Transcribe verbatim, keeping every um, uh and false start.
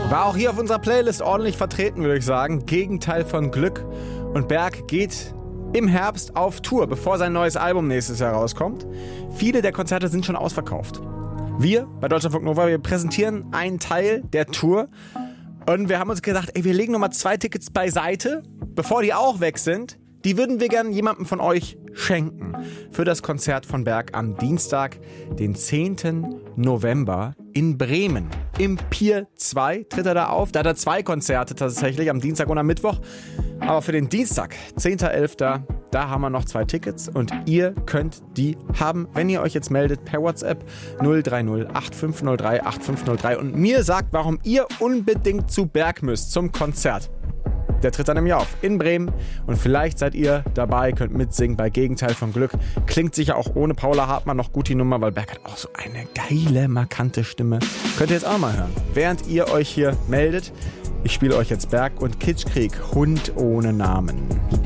War auch hier auf unserer Playlist ordentlich vertreten, würde ich sagen. Gegenteil von Glück. Und Berg geht im Herbst auf Tour, bevor sein neues Album nächstes Jahr rauskommt. Viele der Konzerte sind schon ausverkauft. Wir bei Deutschlandfunk Nova, wir präsentieren einen Teil der Tour. Und wir haben uns gedacht, ey, wir legen nochmal zwei Tickets beiseite, bevor die auch weg sind. Die würden wir gerne jemandem von euch schenken für das Konzert von Berg am Dienstag, den zehnten November in Bremen. Im Pier zwei tritt er da auf. Da hat er zwei Konzerte tatsächlich, am Dienstag und am Mittwoch. Aber für den Dienstag, zehnten elften, da haben wir noch zwei Tickets und ihr könnt die haben, wenn ihr euch jetzt meldet per WhatsApp null drei null acht fünf null drei acht fünf null drei und mir sagt, warum ihr unbedingt zu Berg müsst zum Konzert. Der tritt dann im Jahr auf in Bremen und vielleicht seid ihr dabei, könnt mitsingen bei Gegenteil von Glück. Klingt sicher auch ohne Paula Hartmann noch gut die Nummer, weil Berg hat auch so eine geile, markante Stimme. Könnt ihr jetzt auch mal hören, während ihr euch hier meldet. Ich spiele euch jetzt Berg und Kitschkrieg, Hund ohne Namen.